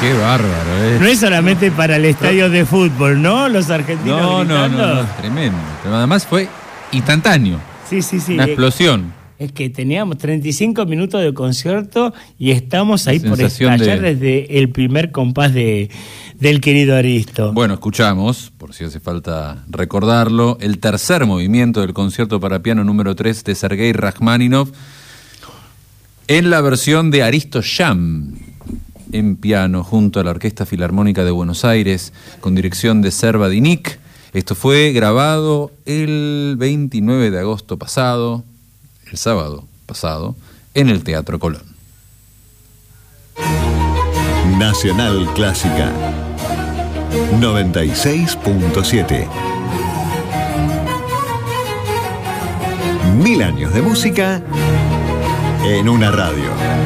Qué bárbaro, No es solamente para el estadio de fútbol, ¿no? Los argentinos gritando. No, tremendo. Pero además fue instantáneo. Sí. Una explosión. Es que teníamos 35 minutos de concierto y estamos ahí por estallar desde el primer compás del querido Aristo. Bueno, escuchamos, por si hace falta recordarlo, el tercer movimiento del concierto para piano número 3 de Sergei Rachmaninoff en la versión de Aristo Sham en piano junto a la Orquesta Filarmónica de Buenos Aires con dirección de Serva Dinic. Esto fue grabado el 29 de agosto pasado, el sábado pasado, en el Teatro Colón. Nacional Clásica 96.7. 1000 años de música en una radio.